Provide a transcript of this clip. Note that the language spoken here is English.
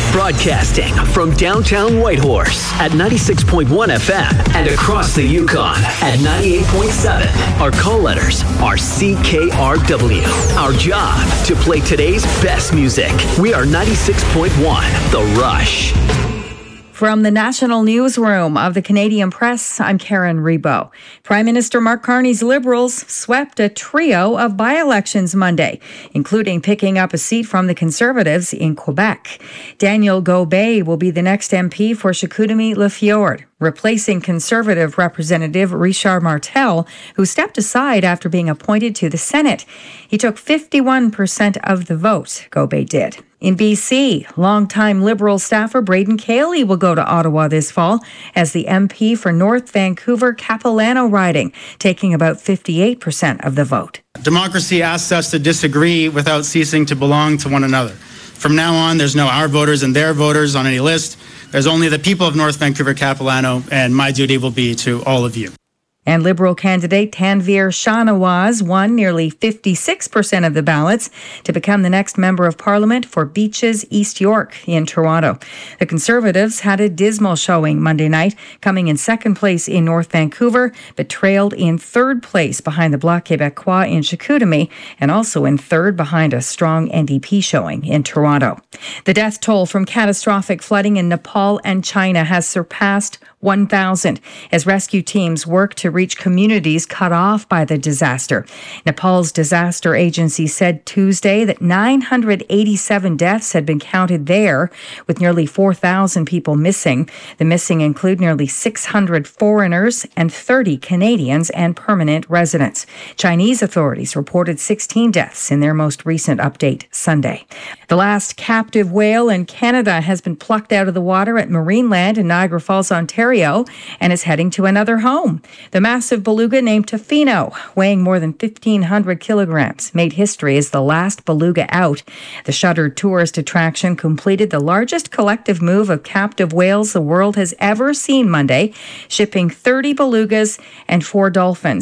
Broadcasting from downtown Whitehorse at 96.1 FM and across the Yukon at 98.7. Our call letters are CKRW. Our job to play today's best music. We are 96.1 The Rush. From the National Newsroom of the Canadian Press, I'm Karen Rebo. Prime Minister Mark Carney's Liberals swept a trio of by-elections Monday, including picking up a seat from the Conservatives in Quebec. Daniel Gobet will be the next MP for Chicoutimi-Lefjord, replacing Conservative Representative Richard Martel, who stepped aside after being appointed to the Senate. He took 51% of the vote, Gobet did. In BC, longtime Liberal staffer Braden Cayley will go to Ottawa this fall as the MP for North Vancouver Capilano riding, taking about 58% of the vote. Democracy asks us to disagree without ceasing to belong to one another. From now on, there's no our voters and their voters on any list. There's only the people of North Vancouver Capilano, and my duty will be to all of you. And Liberal candidate Tanveer Shahnawaz won nearly 56% of the ballots to become the next Member of Parliament for Beaches, East York in Toronto. The Conservatives had a dismal showing Monday night, coming in second place in North Vancouver, but trailed in third place behind the Bloc Québécois in Chicoutimi, and also in third behind a strong NDP showing in Toronto. The death toll from catastrophic flooding in Nepal and China has surpassed 1,000 as rescue teams work to reach communities cut off by the disaster. Nepal's disaster agency said Tuesday that 987 deaths had been counted there, with nearly 4,000 people missing. The missing include nearly 600 foreigners and 30 Canadians and permanent residents. Chinese authorities reported 16 deaths in their most recent update Sunday. The last captive whale in Canada has been plucked out of the water at Marineland in Niagara Falls, Ontario, and is heading to another home. The massive beluga named Tofino, weighing more than 1,500 kilograms, made history as the last beluga out. The shuttered tourist attraction completed the largest collective move of captive whales the world has ever seen Monday, shipping 30 belugas and 4 dolphins